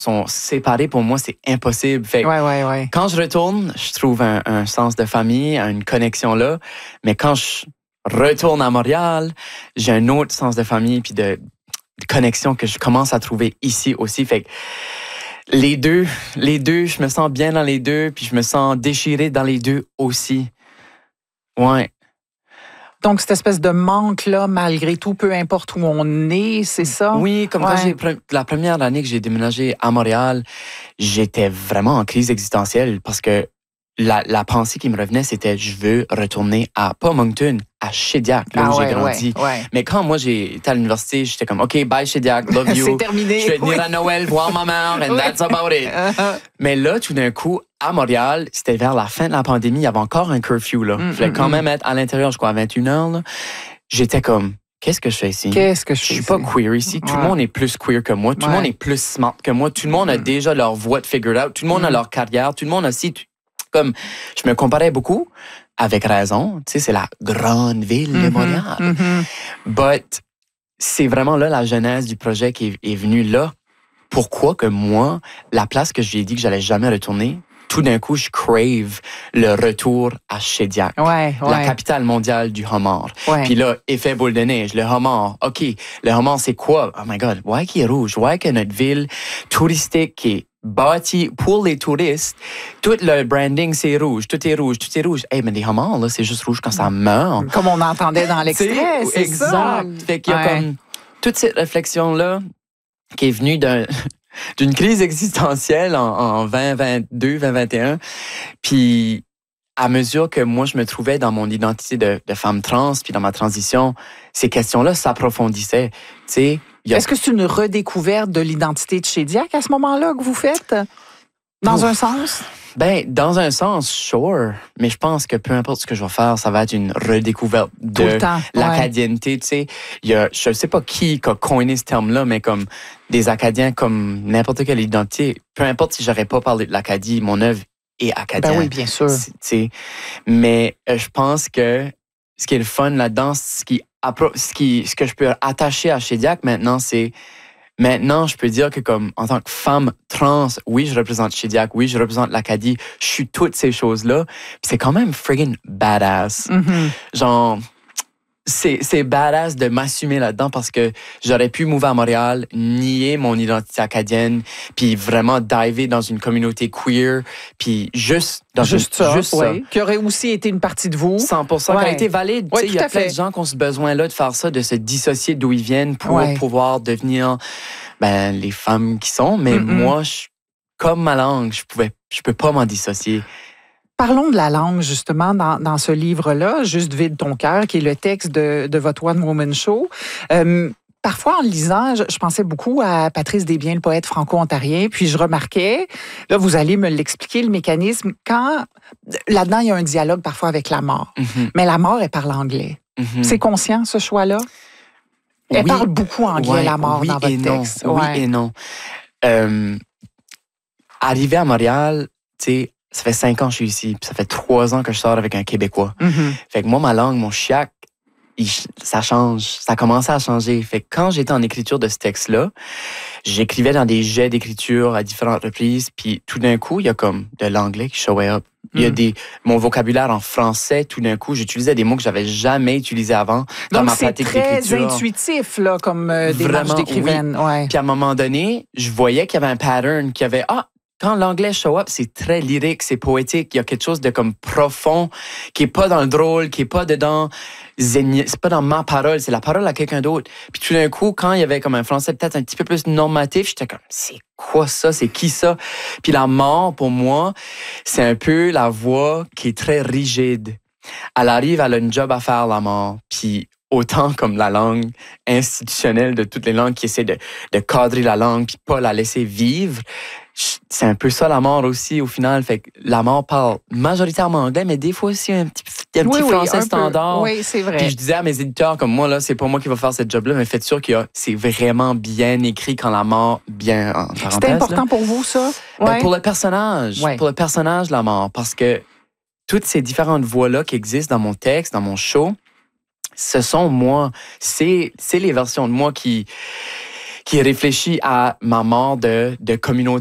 sont séparés, pour moi, c'est impossible. Fait Ouais. quand je retourne, je trouve un sens de famille, une connexion là. Mais quand je retourne à Montréal, j'ai un autre sens de famille puis de connexion que je commence à trouver ici aussi. Fait que les deux, je me sens bien dans les deux, puis je me sens déchiré dans les deux aussi. Ouais. Donc, cette espèce de manque-là, malgré tout, peu importe où on est, c'est ça? Oui, comme quand la première année que j'ai déménagé à Montréal, j'étais vraiment en crise existentielle parce que la pensée qui me revenait, c'était je veux retourner pas Moncton, à Shediac, là où j'ai grandi. Ouais. Mais quand moi j'ai été à l'université, j'étais comme OK, bye Shediac, love you. C'est terminé. Je vais venir à Noël voir ma mère, and that's about it. Mais là, tout d'un coup, à Montréal, c'était vers la fin de la pandémie, il y avait encore un curfew là. Il fallait quand même être à l'intérieur, je crois, à 21h. Là. J'étais comme qu'est-ce que je fais ici? Je suis pas queer ici. Tout le monde est plus queer que moi. Tout le monde est plus smart que moi. Tout le monde a déjà leur voie de figured out. Tout le monde a leur carrière. Tout le monde a aussi... Comme, je me comparais beaucoup, avec raison. Tu sais, c'est la grande ville de Montréal. But c'est vraiment là la genèse du projet qui est venue là. Pourquoi que moi, la place que j'ai dit que j'allais jamais retourner, tout d'un coup, je crave le retour à Shediac, la capitale mondiale du homard. Puis là, effet boule de neige, le homard. OK, le homard, c'est quoi? Oh my God, why qu'il est rouge? Why que notre ville touristique qui est bâtie pour les touristes, tout le branding, c'est rouge, tout est rouge. Hey, mais les homards, là, c'est juste rouge quand ça meurt. Comme on entendait dans l'extrait, c'est exact. Ça. Fait qu'il y a comme toute cette réflexion-là qui est venue d'une crise existentielle en 2022, 2021. Puis, à mesure que moi, je me trouvais dans mon identité de femme trans, puis dans ma transition, ces questions-là s'approfondissaient. Tu sais, est-ce que c'est une redécouverte de l'identité de Shediac à ce moment-là que vous faites? Dans un sens? Ben, dans un sens, sure. Mais je pense que peu importe ce que je vais faire, ça va être une redécouverte de l'acadienneté. Tu sais, je sais pas qui a coiné ce terme-là, mais comme des Acadiens, comme n'importe quelle identité, peu importe si j'aurais pas parlé de l'Acadie, mon œuvre est acadien. Ben oui, bien sûr. Tu sais, mais je pense que ce qui est le fun là-dedans, ce que je peux attacher à Shediac maintenant, c'est maintenant, je peux dire que comme en tant que femme trans, oui, je représente Shediac, oui, je représente l'Acadie, je suis toutes ces choses-là. Puis c'est quand même friggin' badass. Genre, c'est badass de m'assumer là-dedans parce que j'aurais pu mouver à Montréal, nier mon identité acadienne, puis vraiment diver dans une communauté queer, puis juste ça. Qui aurait aussi été une partie de vous. 100%, qui aurait été valide. Il y a plein de gens qui ont ce besoin-là de faire ça, de se dissocier d'où ils viennent pour pouvoir devenir les femmes qui sont. Mais moi, comme ma langue, je peux pas m'en dissocier. Parlons de la langue, justement, dans ce livre-là, Juste vide ton cœur, qui est le texte de votre One Woman Show. Parfois, en le lisant, je pensais beaucoup à Patrice Desbiens, le poète franco-ontarien, puis je remarquais, là, vous allez me l'expliquer, le mécanisme, quand, là-dedans, il y a un dialogue parfois avec la mort. Mais la mort, elle parle anglais. C'est conscient, ce choix-là? Elle parle beaucoup anglais, la mort, dans votre texte. Oui et non. Arrivé à Montréal, tu sais, ça fait 5 ans que je suis ici, puis ça fait 3 ans que je sors avec un Québécois. Fait que moi, ma langue, mon chiac, ça change. Ça a commencé à changer. Fait que quand j'étais en écriture de ce texte-là, j'écrivais dans des jets d'écriture à différentes reprises, puis tout d'un coup, il y a comme de l'anglais qui showait up. Il y a mon vocabulaire en français, tout d'un coup, j'utilisais des mots que j'avais jamais utilisés avant dans ma pratique d'écriture. Donc, c'est très intuitif, là, comme démarche d'écrivaine. Oui. Ouais. Puis à un moment donné, je voyais qu'il y avait un pattern, qu'il y avait, quand l'anglais show up, c'est très lyrique, c'est poétique. Il y a quelque chose de comme profond, qui est pas dans le drôle, qui est pas dedans. C'est pas dans ma parole, c'est la parole à quelqu'un d'autre. Puis tout d'un coup, quand il y avait comme un français peut-être un petit peu plus normatif, j'étais comme, c'est quoi ça? C'est qui ça? Puis la mort, pour moi, c'est un peu la voix qui est très rigide. Elle arrive, elle a une job à faire, la mort. Puis autant comme la langue institutionnelle de toutes les langues qui essaient de cadrer la langue puis pas la laisser vivre, c'est un peu ça la mort aussi au final. Fait que la mort parle majoritairement anglais, mais des fois aussi un petit français standard. Oui, c'est vrai. Puis je disais à mes éditeurs comme moi, là, c'est pas moi qui va faire cette job-là, mais faites sûr c'est vraiment bien écrit quand la mort, bien en parenthèse. C'était important pour vous, ça? Ben, pour le personnage. Pour le personnage, la mort. Parce que toutes ces différentes voix-là qui existent dans mon texte, dans mon show, ce sont moi. C'est les versions de moi qui qui réfléchit à ma mort de communauté